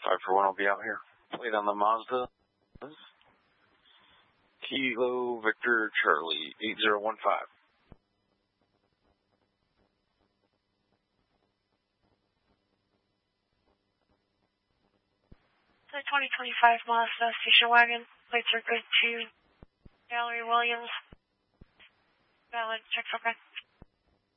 541 will be out here. Plate on the Mazda. Kilo Victor Charlie 8015. The 2025 Mazda station wagon. Plates are good to Valerie Williams. Valid. Check okay.